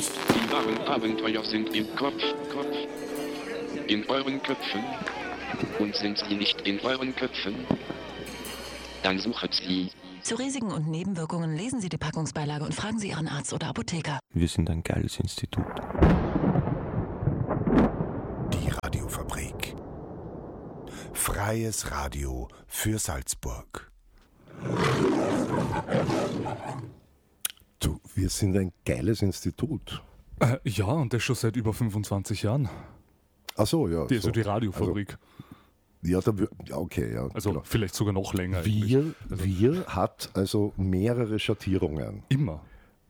Die wahren Abenteuer sind im Kopf. In euren Köpfen. Und sind sie nicht in euren Köpfen? Dann sucht sie. Zu Risiken und Nebenwirkungen lesen Sie die Packungsbeilage und fragen Sie Ihren Arzt oder Apotheker. Wir sind ein geiles Institut. Die Radiofabrik. Freies Radio für Salzburg. Du, wir sind ein geiles Institut. Ja, und das schon seit über 25 Jahren. Ach so, ja. Also die Radiofabrik. Ja, okay, ja. Also genau. vielleicht sogar noch länger. Wir hat also mehrere Schattierungen. Immer.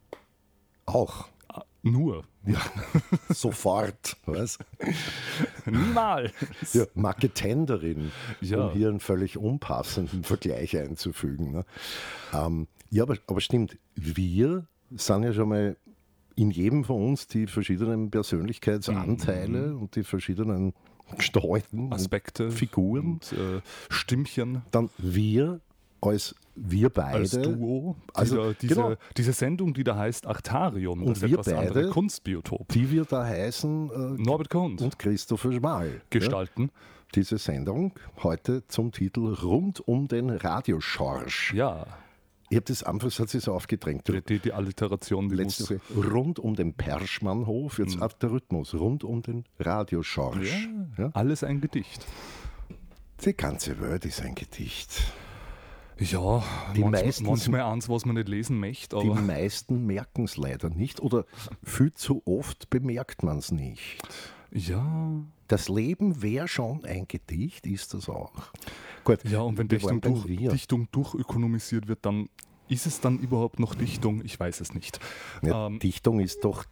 Auch. Nur. Ja, sofort, was? Niemals. Ja, Marketenderin, Ja. um hier einen völlig unpassenden Vergleich einzufügen. Ne? Ja, aber stimmt, wir sind ja schon mal in jedem von uns die verschiedenen Persönlichkeitsanteile und die verschiedenen Gestalten, Aspekte, und Figuren. und Stimmchen. Dann wir beide. Als Duo. Also, genau. Diese Sendung, die da heißt Artarium, Und das wir etwas andere beide, Kunstbiotop. Die wir da heißen Norbert Kohnt und Christopher Schmal. gestalten. Ja? Diese Sendung heute zum Titel Rund um den Radioschorsch. Ja, Ich habe das anfangs hat sich so aufgedrängt. die Alliteration, die Letzte muss... rund um den Perschmannhof, jetzt auf der Rhythmus, rund um den Radioschorsch. Ja? Alles ein Gedicht. Die ganze Welt ist ein Gedicht. Ja, Die meisten- manchmal eins, was man nicht lesen möchte, Die aber meisten merken es leider nicht oder viel zu oft bemerkt man es nicht. ja. Das Leben wäre schon ein Gedicht, ist das auch. Gut, Ja, und wenn wir waren beim Wir. Dichtung durchökonomisiert wird, dann ist es dann überhaupt noch Dichtung? Ich weiß es nicht. Ja, Dichtung ist doch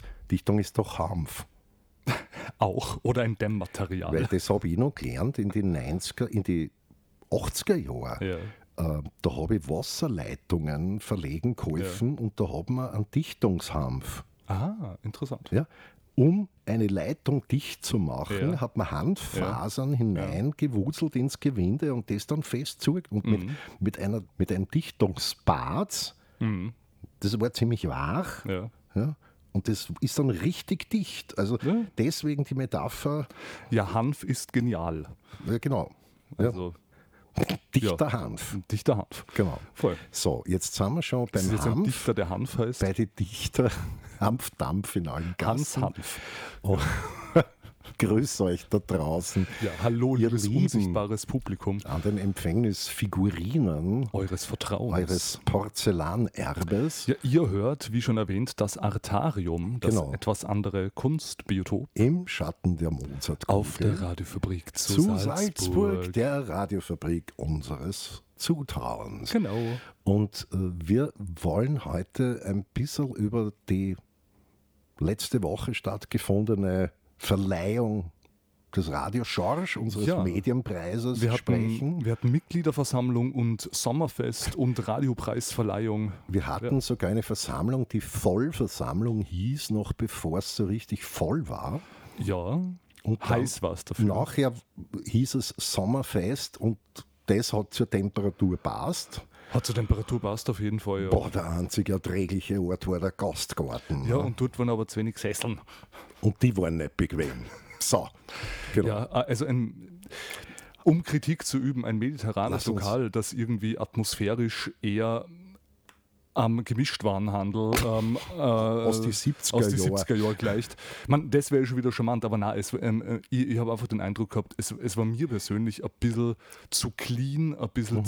Hanf. Auch. Oder ein Dämmmaterial. Weil das habe ich noch gelernt in die 90er, in die 80er Jahre. Ja. Da habe ich Wasserleitungen verlegen geholfen und da haben wir einen Dichtungshanf. Ah, interessant. Ja? Um eine Leitung dicht zu machen, Ja. hat man Hanffasern hineingewurzelt ins Gewinde und das dann fest zu. Und mit einem Dichtungsbad, das war ziemlich wach, Ja. ja, und das ist dann richtig dicht. Also Ja. deswegen die Metapher, Ja, Hanf ist genial. ja, genau. Ja. Also, Dichter ja. Hanf. Dichter Hanf. Genau. Voll. So, jetzt sind wir schon Das ist beim jetzt ein Hanf. Dichter, der Hanf heißt. Bei den Dichter Hanfdampf in allen Hans Gassen. Hanf. Oh, grüß euch da draußen. Ja, hallo, Ihr liebes Lieben. unsichtbares Publikum. An den Empfängnisfigurinen Eures Vertrauens. eures Porzellanerbes Ja, ihr hört, wie schon erwähnt, das Artarium, das Genau. etwas andere Kunstbiotop im Schatten der Mozartkugel auf der Radiofabrik zu zu Salzburg. Salzburg, der Radiofabrik unseres Zutrauens. Genau. Und wir wollen heute ein bisschen über die letzte Woche stattgefundene Verleihung des Radioschorsch, unseres Ja. Medienpreises, Wir sprechen. hatten Mitgliederversammlung und Sommerfest und Radiopreisverleihung. Wir hatten sogar eine Versammlung, die Vollversammlung hieß, noch bevor es so richtig voll war. Ja, Und dann heiß war es dafür. Nachher hieß es Sommerfest und das hat zur Temperatur passt. Hat zur Temperatur passt auf jeden Fall, ja. Boah, der einzig erträgliche Ort war der Gastgarten. Ja, und dort waren aber zu wenig Sesseln. Und die waren nicht bequem. So, genau. Ja, also um Kritik zu üben, ein mediterranes Lass uns- Lokal, das irgendwie atmosphärisch eher am Gemischtwarenhandel Aus die 70er aus die Jahre. 70er Jahre gleicht. Das wäre schon wieder charmant, aber nein, ich habe einfach den Eindruck gehabt, es war mir persönlich ein bisschen zu clean, ein bisschen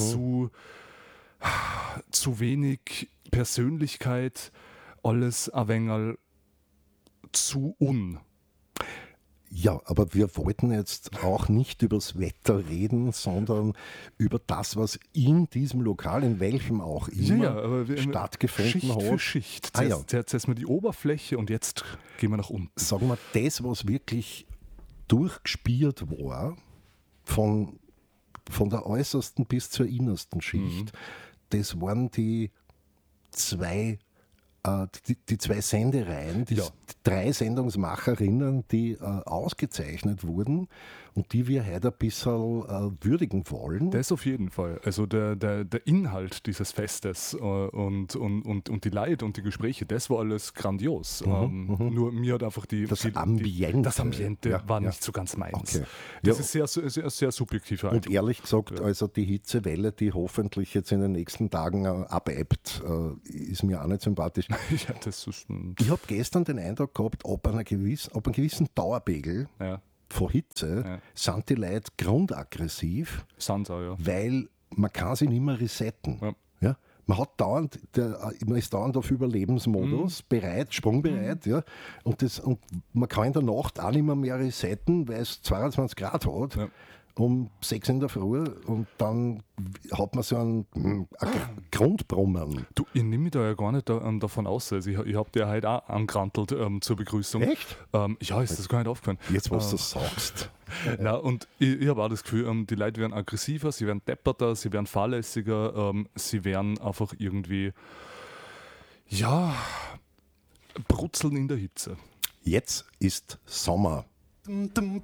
zu wenig Persönlichkeit, alles ein wenig zu Ja, aber wir wollten jetzt auch nicht übers Wetter reden, sondern über das, was in diesem Lokal, in welchem auch immer, aber stattgefunden Schicht hat. für Schicht. Ah, ja. Zuerst mal die Oberfläche und jetzt gehen wir nach unten. Sagen wir, das, was wirklich durchgespielt war, von der äußersten bis zur innersten Schicht, das waren die zwei die 2 Sendereien, die 3 Sendungsmacherinnen, die ausgezeichnet wurden und die wir heute ein bisschen würdigen wollen. Das auf jeden Fall. Also der Inhalt dieses Festes und die Leute und die Gespräche, das war alles grandios. Nur mir hat einfach das Ambiente war nicht so ganz meins. Okay. Das ist sehr subjektiver Und Eindruck. ehrlich gesagt, also die Hitzewelle, die hoffentlich jetzt in den nächsten Tagen abebbt, ist mir auch nicht sympathisch. Ja, das ist Ich habe gestern den Eindruck gehabt, ab einem gewissen Dauerpegel von Hitze sind die Leute grundaggressiv, Sind's auch, ja. weil man kann sich nicht mehr resetten. Ja? Man ist dauernd auf Überlebensmodus, sprungbereit, ja. Und man kann in der Nacht auch nicht mehr resetten, weil es 22 Grad hat. Ja. Um 6 in der Früh und dann hat man so ein Grundbrummen. Du, ich nehme mich da ja gar nicht davon aus. Also ich habe dir heute auch angekrantelt zur Begrüßung. Echt? Ja, ist das gar nicht aufgefallen. Jetzt, was du sagst. Na, und ich habe auch das Gefühl, die Leute werden aggressiver, sie werden depperter, sie werden fahrlässiger, sie werden einfach irgendwie, brutzeln in der Hitze. Jetzt ist Sommer.